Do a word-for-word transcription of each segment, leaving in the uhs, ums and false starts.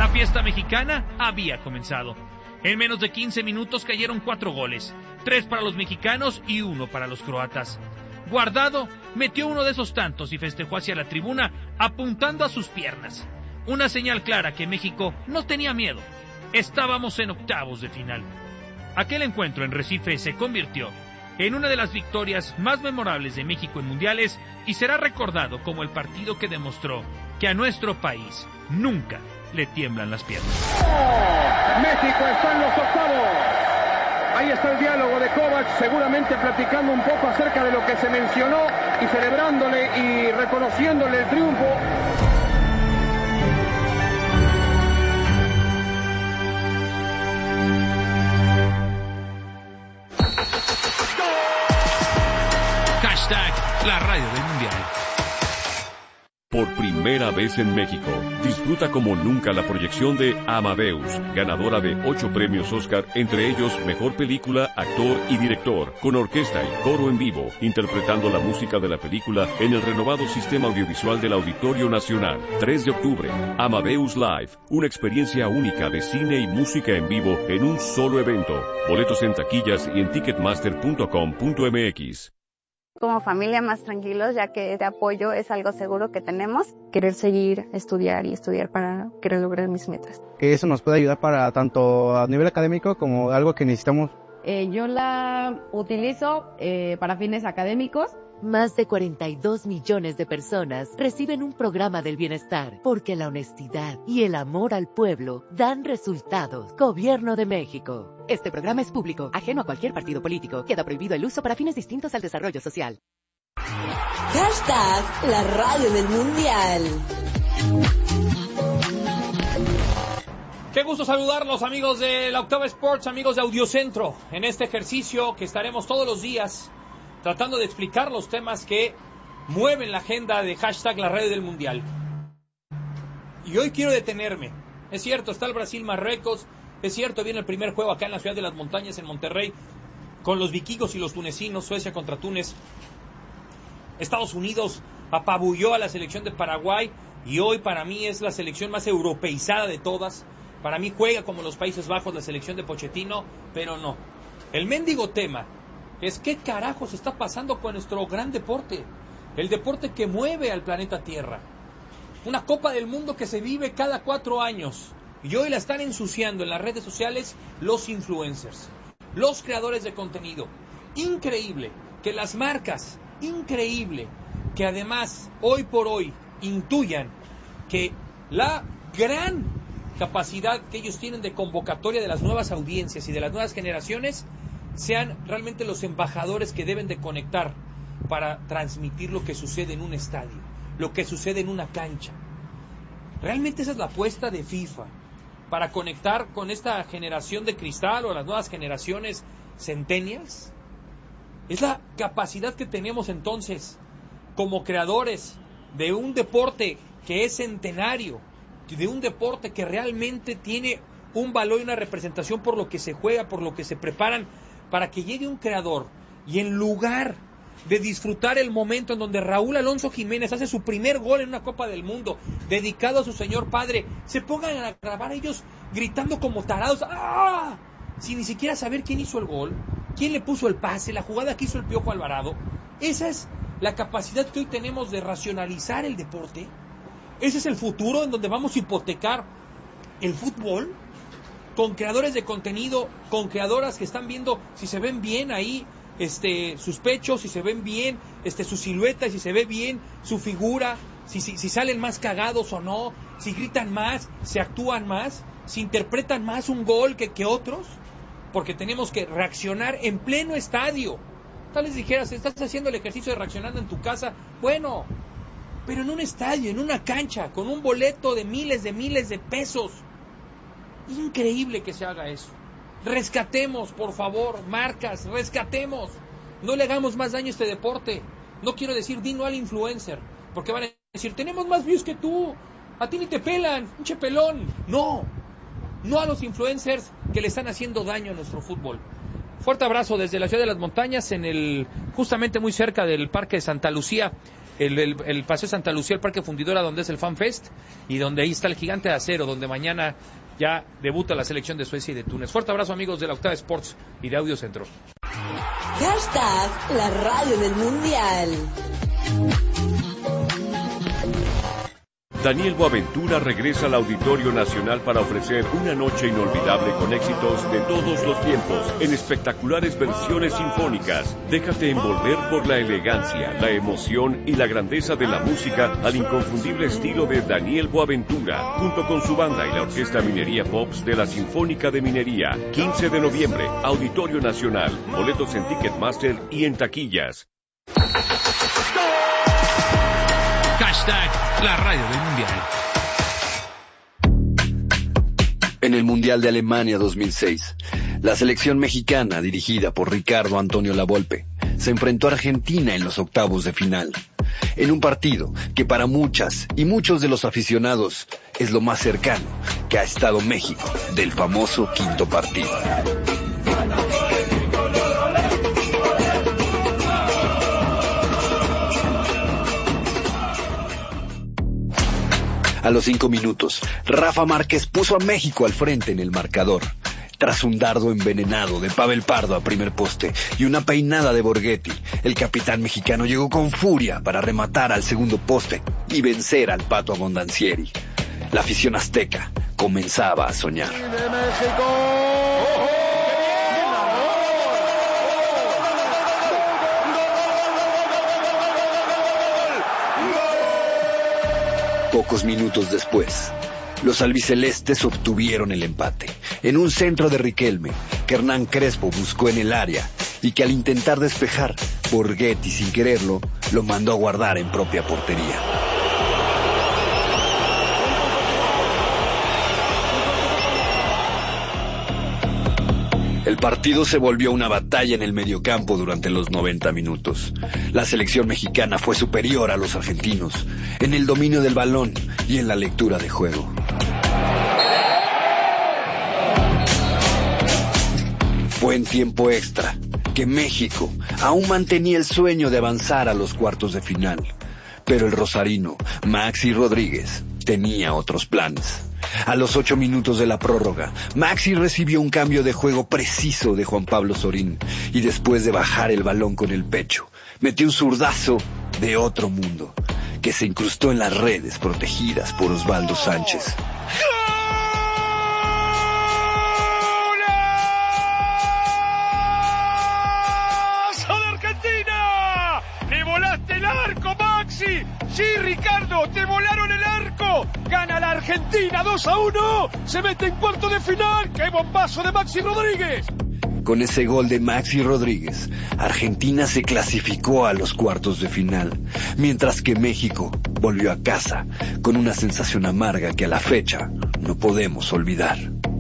La fiesta mexicana había comenzado. En menos de quince minutos cayeron cuatro goles, tres para los mexicanos y uno para los croatas. Guardado metió uno de esos tantos y festejó hacia la tribuna apuntando a sus piernas. Una señal clara que México no tenía miedo. Estábamos en octavos de final. Aquel encuentro en Recife se convirtió en una de las victorias más memorables de México en mundiales y será recordado como el partido que demostró que a nuestro país nunca le tiemblan las piernas. México está en los octavos. Ahí está el diálogo de Kovac, seguramente platicando un poco acerca de lo que se mencionó y celebrándole y reconociéndole el triunfo. Hashtag la radio del mundial. Por primera vez en México, disfruta como nunca la proyección de Amadeus, ganadora de ocho premios Oscar, entre ellos Mejor Película, Actor y Director, con orquesta y coro en vivo, interpretando la música de la película en el renovado sistema audiovisual del Auditorio Nacional. tres de octubre, Amadeus Live, una experiencia única de cine y música en vivo en un solo evento. Boletos en taquillas y en ticketmaster punto com punto m x. Como familia más tranquilos, ya que este apoyo es algo seguro que tenemos. Querer seguir, estudiar y estudiar para querer lograr mis metas. Que eso nos puede ayudar para tanto a nivel académico como algo que necesitamos. Eh, yo la utilizo eh, para fines académicos. Más de cuarenta y dos millones de personas reciben un programa del bienestar, porque la honestidad y el amor al pueblo dan resultados. Gobierno de México. Este programa es público, ajeno a cualquier partido político. Queda prohibido el uso para fines distintos al desarrollo social. Hashtag la radio del mundial. Qué gusto saludarlos, amigos de la Octava Sports, amigos de Audiocentro, en este ejercicio que estaremos todos los días tratando de explicar los temas que mueven la agenda de hashtag la radio del mundial. Y hoy quiero detenerme. Es cierto, está el Brasil-Marruecos. Es cierto, viene el primer juego acá en la ciudad de las montañas, en Monterrey, con los vikingos y los tunecinos, Suecia contra Túnez. Estados Unidos apabulló a la selección de Paraguay y hoy para mí es la selección más europeizada de todas. Para mí juega como los Países Bajos la selección de Pochettino, pero no. El mendigo tema es qué carajos está pasando con nuestro gran deporte, el deporte que mueve al planeta Tierra. Una Copa del Mundo que se vive cada cuatro años y hoy la están ensuciando en las redes sociales los influencers, los creadores de contenido. Increíble que las marcas, increíble que además hoy por hoy intuyan que la gran capacidad que ellos tienen de convocatoria de las nuevas audiencias y de las nuevas generaciones sean realmente los embajadores que deben de conectar para transmitir lo que sucede en un estadio, lo que sucede en una cancha. Realmente esa es la apuesta de FIFA, para conectar con esta generación de cristal o las nuevas generaciones centennials. Es la capacidad que tenemos entonces como creadores de un deporte que es centenario, de un deporte que realmente tiene un valor y una representación por lo que se juega, por lo que se preparan, para que llegue un creador y en lugar de disfrutar el momento en donde Raúl Alonso Jiménez hace su primer gol en una Copa del Mundo, dedicado a su señor padre, se pongan a grabar ellos gritando como tarados, ¡ah!, sin ni siquiera saber quién hizo el gol, quién le puso el pase, la jugada que hizo el Piojo Alvarado. Esa es la capacidad que hoy tenemos de racionalizar el deporte. Ese es el futuro en donde vamos a hipotecar el fútbol, con creadores de contenido, con creadoras que están viendo si se ven bien ahí este, sus pechos, si se ven bien este, su silueta, si se ve bien su figura, si, si, si salen más cagados o no, si gritan más, si actúan más, si interpretan más un gol que, que otros, porque tenemos que reaccionar en pleno estadio. Tal vez dijeras, estás haciendo el ejercicio de reaccionando en tu casa, bueno, pero en un estadio, en una cancha, con un boleto de miles de miles de pesos. Increíble que se haga eso. Rescatemos, por favor, marcas, rescatemos. No le hagamos más daño a este deporte. No quiero decir, di no al influencer, porque van a decir, tenemos más views que tú, a ti ni te pelan, pinche pelón. No, no a los influencers que le están haciendo daño a nuestro fútbol. Fuerte abrazo desde la ciudad de las montañas, en el justamente muy cerca del Parque de Santa Lucía. el, el, el Paseo Santa Lucía, el Parque Fundidora, donde es el Fan Fest, y donde ahí está el Gigante de Acero, donde mañana ya debuta la selección de Suecia y de Túnez. Fuerte abrazo, amigos de la Octava Sports y de Audio Centro. Hashtag la radio del Mundial. Daniel Boaventura regresa al Auditorio Nacional para ofrecer una noche inolvidable con éxitos de todos los tiempos en espectaculares versiones sinfónicas. Déjate envolver por la elegancia, la emoción y la grandeza de la música al inconfundible estilo de Daniel Boaventura, junto con su banda y la Orquesta Minería Pops de la Sinfónica de Minería. quince de noviembre, Auditorio Nacional. Boletos en Ticketmaster y en taquillas. Hashtag la radio del Mundial. En el Mundial de Alemania dos mil seis, la selección mexicana, dirigida por Ricardo Antonio Lavolpe, se enfrentó a Argentina en los octavos de final, en un partido que para muchas y muchos de los aficionados es lo más cercano que ha estado México del famoso quinto partido. A los cinco minutos, Rafa Márquez puso a México al frente en el marcador. Tras un dardo envenenado de Pavel Pardo a primer poste y una peinada de Borghetti, el capitán mexicano llegó con furia para rematar al segundo poste y vencer al Pato Abondancieri. La afición azteca comenzaba a soñar. ¡De México! Pocos minutos después, los albicelestes obtuvieron el empate, en un centro de Riquelme, que Hernán Crespo buscó en el área, y que al intentar despejar, Borghetti, sin quererlo, lo mandó a guardar en propia portería. El partido se volvió una batalla en el mediocampo durante los noventa minutos. La selección mexicana fue superior a los argentinos en el dominio del balón y en la lectura de juego. Fue en tiempo extra que México aún mantenía el sueño de avanzar a los cuartos de final, pero el rosarino Maxi Rodríguez tenía otros planes. A los ocho minutos de la prórroga, Maxi recibió un cambio de juego preciso de Juan Pablo Sorín y después de bajar el balón con el pecho, metió un zurdazo de otro mundo que se incrustó en las redes protegidas por Osvaldo Sánchez. Sí, Ricardo, te volaron el arco. Gana la Argentina dos a uno. Se mete en cuarto de final. ¡Qué bombazo de Maxi Rodríguez! Con ese gol de Maxi Rodríguez, Argentina se clasificó a los cuartos de final, mientras que México volvió a casa con una sensación amarga que a la fecha no podemos olvidar.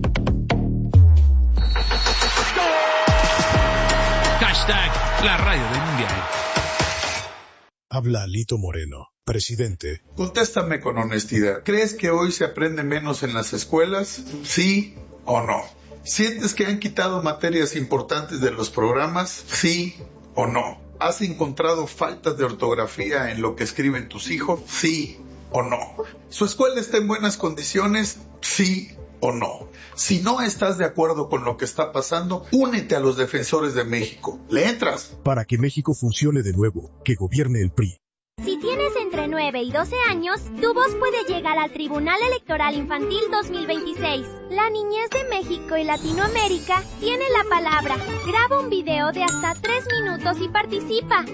Hashtag la radio del Mundial. Habla Lito Moreno, presidente. Contéstame con honestidad. ¿Crees que hoy se aprende menos en las escuelas? ¿Sí o no? ¿Sientes que han quitado materias importantes de los programas? ¿Sí o no? ¿Has encontrado faltas de ortografía en lo que escriben tus hijos? ¿Sí o no? ¿Su escuela está en buenas condiciones? ¿Sí o no? Si no estás de acuerdo con lo que está pasando, únete a los defensores de México. ¿Le entras? Para que México funcione de nuevo, que gobierne el P R I. Si tienes entre nueve y doce años, tu voz puede llegar al Tribunal Electoral Infantil dos mil veintiséis. La niñez de México y Latinoamérica tiene la palabra. Graba un video de hasta tres minutos y participa.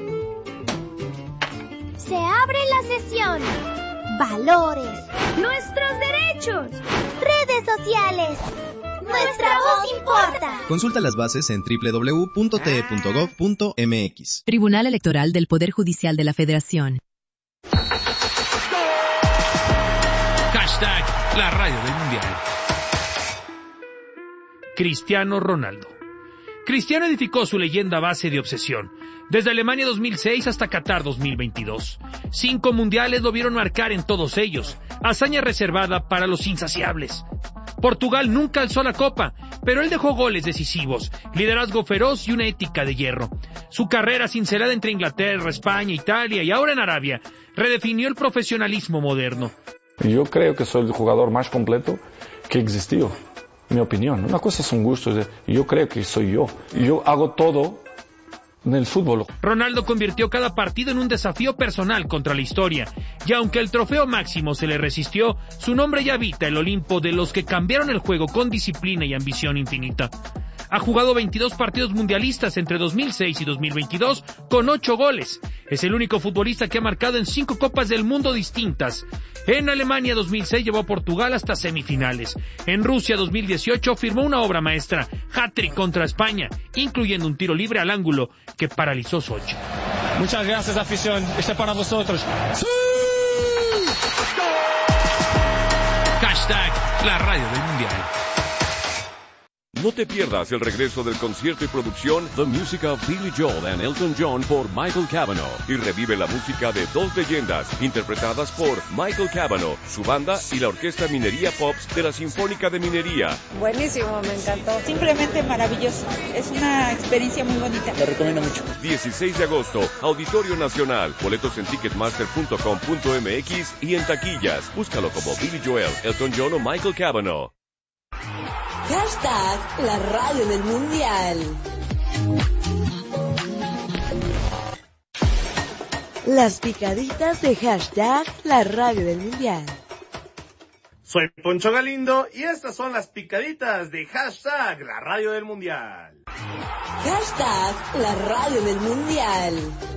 Se abre la sesión. Valores. Nuestros derechos. Redes sociales. Nuestra voz importa. Consulta las bases en doble u doble u doble u punto t e punto gov punto m x. Tribunal Electoral del Poder Judicial de la Federación. Hashtag la radio del Mundial. Cristiano Ronaldo. Cristiano edificó su leyenda a base de obsesión. Desde Alemania dos mil seis hasta Qatar dos mil veintidós. Cinco mundiales lo vieron marcar en todos ellos. Hazaña reservada para los insaciables. Portugal nunca alzó la copa, pero él dejó goles decisivos, liderazgo feroz y una ética de hierro. Su carrera cincelada entre Inglaterra, España, Italia y ahora en Arabia redefinió el profesionalismo moderno. Yo creo que soy el jugador más completo que existió, mi opinión. Una cosa son gustos, yo creo que soy yo. Yo hago todo en el fútbol. Ronaldo convirtió cada partido en un desafío personal contra la historia, y aunque el trofeo máximo se le resistió, su nombre ya habita el Olimpo de los que cambiaron el juego con disciplina y ambición infinita. Ha jugado veintidós partidos mundialistas entre dos mil seis y dos mil veintidós con ocho goles. Es el único futbolista que ha marcado en cinco Copas del Mundo distintas. En Alemania dos mil seis llevó a Portugal hasta semifinales. En Rusia dos mil dieciocho firmó una obra maestra, hat-trick contra España, incluyendo un tiro libre al ángulo que paralizó Sochi. Muchas gracias, afición. Este para vosotros. ¡Sí! Hashtag la radio del mundial. No te pierdas el regreso del concierto y producción The Music of Billy Joel and Elton John por Michael Cavanaugh y revive la música de dos leyendas interpretadas por Michael Cavanaugh, su banda y la Orquesta Minería Pops de la Sinfónica de Minería. Buenísimo, me encantó. Simplemente maravilloso. Es una experiencia muy bonita. Lo recomiendo mucho. dieciséis de agosto, Auditorio Nacional. Boletos en ticketmaster punto com punto m x y en taquillas. Búscalo como Billy Joel, Elton John o Michael Cavanaugh. Hashtag la radio del mundial. Las picaditas de hashtag la radio del mundial. Soy Poncho Galindo y estas son las picaditas de hashtag la radio del mundial. Hashtag la radio del mundial.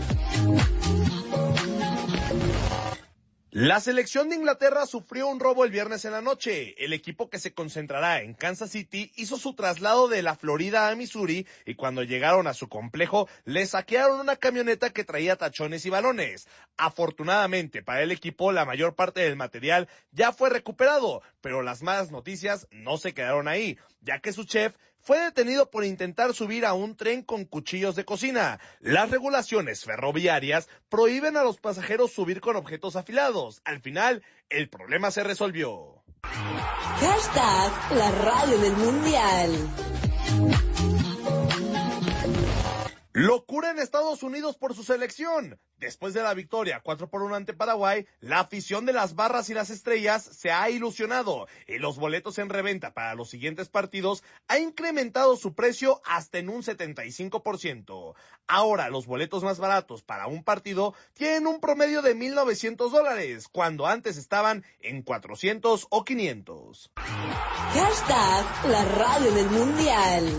La selección de Inglaterra sufrió un robo el viernes en la noche. El equipo que se concentrará en Kansas City hizo su traslado de la Florida a Missouri y cuando llegaron a su complejo le saquearon una camioneta que traía tachones y balones. Afortunadamente para el equipo la mayor parte del material ya fue recuperado, pero las malas noticias no se quedaron ahí, ya que su chef fue detenido por intentar subir a un tren con cuchillos de cocina. Las regulaciones ferroviarias prohíben a los pasajeros subir con objetos afilados. Al final, el problema se resolvió. Hashtag la radio del mundial. Locura en Estados Unidos por su selección. Después de la victoria cuatro por uno ante Paraguay, la afición de las Barras y las Estrellas se ha ilusionado y los boletos en reventa para los siguientes partidos ha incrementado su precio hasta en un setenta y cinco por ciento. Ahora los boletos más baratos para un partido tienen un promedio de mil novecientos dólares, cuando antes estaban en cuatrocientos o quinientos. Hashtag la radio del mundial.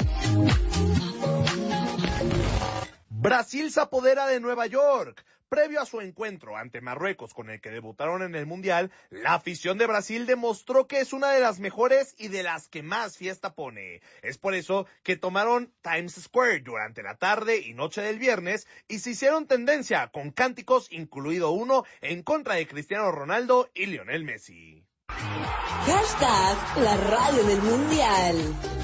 Brasil se apodera de Nueva York. Previo a su encuentro ante Marruecos con el que debutaron en el Mundial, la afición de Brasil demostró que es una de las mejores y de las que más fiesta pone. Es por eso que tomaron Times Square durante la tarde y noche del viernes y se hicieron tendencia con cánticos, incluido uno en contra de Cristiano Ronaldo y Lionel Messi. Hashtag la radio del mundial.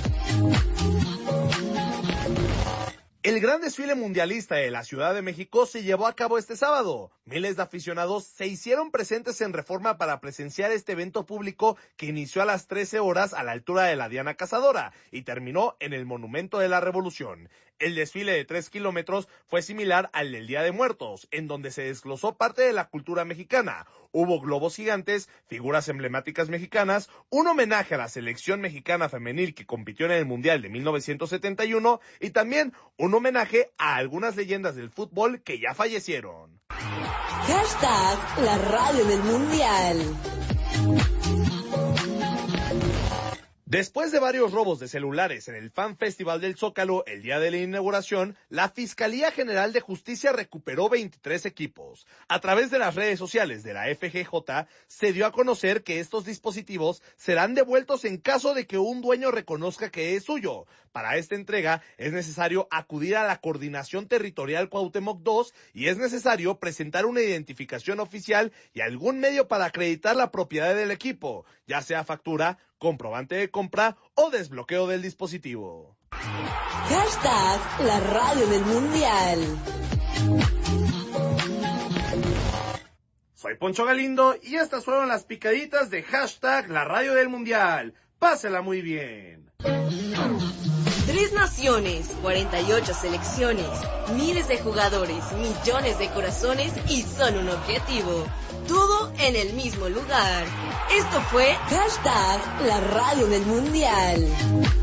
El gran desfile mundialista de la Ciudad de México se llevó a cabo este sábado. Miles de aficionados se hicieron presentes en Reforma para presenciar este evento público que inició a las trece horas a la altura de la Diana Cazadora y terminó en el Monumento de la Revolución. El desfile de tres kilómetros fue similar al del Día de Muertos, en donde se desglosó parte de la cultura mexicana. Hubo globos gigantes, figuras emblemáticas mexicanas, un homenaje a la selección mexicana femenil que compitió en el Mundial de mil novecientos setenta y uno y también un homenaje a algunas leyendas del fútbol que ya fallecieron. Hashtag la radio del mundial. Después de varios robos de celulares en el Fan Festival del Zócalo el día de la inauguración, la Fiscalía General de Justicia recuperó veintitrés equipos. A través de las redes sociales de la F G J, se dio a conocer que estos dispositivos serán devueltos en caso de que un dueño reconozca que es suyo. Para esta entrega es necesario acudir a la Coordinación Territorial Cuauhtémoc dos y es necesario presentar una identificación oficial y algún medio para acreditar la propiedad del equipo, ya sea factura, comprobante de compra o desbloqueo del dispositivo. Hashtag la radio del mundial. Soy Poncho Galindo y estas fueron las picaditas de hashtag la radio del mundial. Pásela muy bien. Tres naciones, cuarenta y ocho selecciones, miles de jugadores, millones de corazones y solo un objetivo. Todo en el mismo lugar. Esto fue Hashtag La Radio del Mundial.